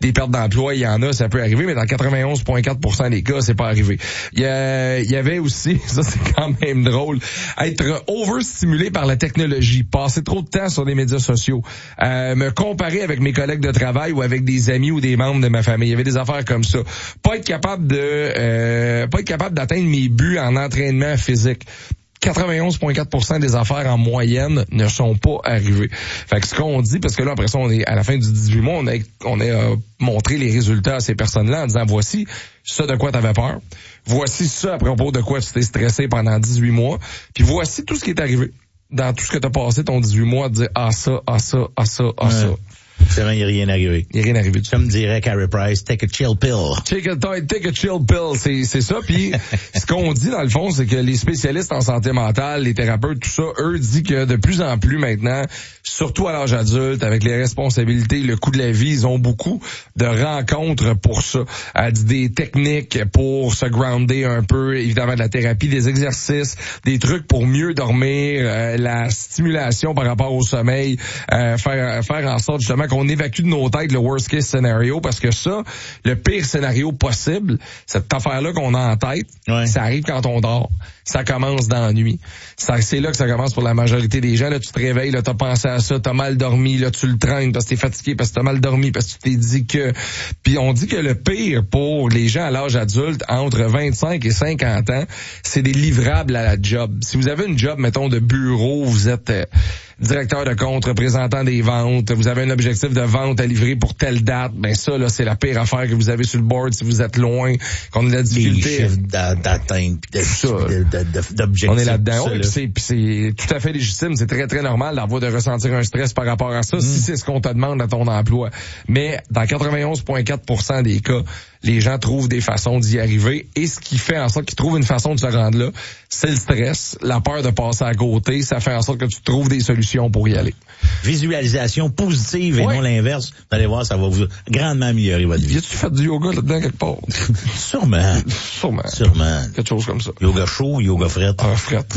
des pertes d'emploi, il y en a, ça peut arriver, mais dans 91,4% des cas, c'est pas arrivé. Il y avait aussi, ça c'est quand même drôle, être overstimulé par la technologie, passer trop de temps sur les médias sociaux, me comparer avec mes collègues de travail ou avec des amis ou des membres de ma famille. Il y avait des affaires comme ça. Pas être capable d'atteindre mes buts en entraînement physique. 91,4% des affaires en moyenne ne sont pas arrivées. Fait que ce qu'on dit, parce que là, après ça, on est à la fin du 18 mois, on a montré les résultats à ces personnes-là en disant, voici ça de quoi t'avais peur. Voici ça à propos de quoi tu t'es stressé pendant 18 mois. Puis voici tout ce qui est arrivé dans tout ce que t'as passé ton 18 mois à dire, ça. C'est vrai, il n'y a rien arrivé. Il n'y a rien arrivé. Comme dirait Carey Price, take a chill pill. Take a chill pill, c'est ça. Puis ce qu'on dit dans le fond, c'est que les spécialistes en santé mentale, les thérapeutes, tout ça, eux disent que de plus en plus maintenant, surtout à l'âge adulte, avec les responsabilités, le coût de la vie, ils ont beaucoup de rencontres pour ça. Des techniques pour se grounder un peu, évidemment de la thérapie, des exercices, des trucs pour mieux dormir, la stimulation par rapport au sommeil, faire en sorte justement qu'on évacue de nos têtes le worst case scenario, parce que ça, le pire scénario possible, cette affaire-là qu'on a en tête, ça arrive quand on dort. Ça commence dans la nuit. C'est là que ça commence pour la majorité des gens. Là, tu te réveilles, là, t'as pensé à ça, t'as mal dormi, là, tu le traînes parce que t'es fatigué, parce que t'as mal dormi, parce que tu t'es dit que... Puis on dit que le pire pour les gens à l'âge adulte, entre 25 et 50 ans, c'est des livrables à la job. Si vous avez une job, mettons, de bureau, vous êtes... directeur de compte, représentant des ventes, vous avez un objectif de vente à livrer pour telle date, ben ça, là, c'est la pire affaire que vous avez sur le board si vous êtes loin, qu'on a de la difficulté. Des chiffres d'atteinte, d'objectifs. On est là-dedans. Oui, puis c'est tout à fait légitime, c'est très, très normal d'avoir de ressentir un stress par rapport à ça, si c'est ce qu'on te demande à ton emploi. Mais dans 91,4% des cas, les gens trouvent des façons d'y arriver, et ce qui fait en sorte qu'ils trouvent une façon de se rendre là, c'est le stress, la peur de passer à côté, ça fait en sorte que tu trouves des solutions pour y aller. Visualisation positive et non l'inverse. Vous allez voir, ça va vous grandement améliorer votre vie. As-tu fait du yoga là-dedans quelque part? Sûrement. Quelque chose comme ça. Yoga chaud, yoga fret. Fret.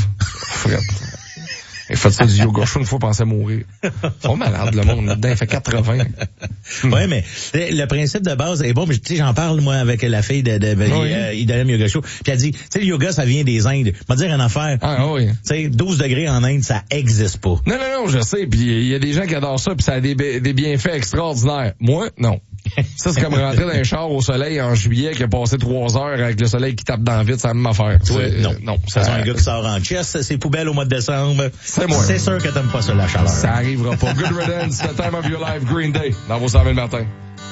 Il fait ça du yoga chaud une fois, pensait mourir. Ils sont malades, le monde là-dedans. Il fait 80. Ouais, mais le principe de base est bon. Mais tu sais, j'en parle, moi, avec la fille d'Idolem Yoga Show. Puis elle dit, tu sais, le yoga, ça vient des Indes. Je vais dire une affaire. Ah oui. Tu sais, 12 degrés en Inde, ça existe pas. Non, je sais. Puis il y a des gens qui adorent ça, puis ça a des bienfaits extraordinaires. Moi, non. Ça, c'est comme rentrer dans un char au soleil en juillet qui a passé 3 heures avec le soleil qui tape dans le vide, c'est la même affaire. Non. Ça c'est un gars qui sort en chest, c'est poubelle au mois de décembre. C'est moi. C'est sûr que t'aimes pas ça, la chaleur. Ça arrivera pas. Good riddance, the time of your life, Green Day, dans vos 100 000 matins.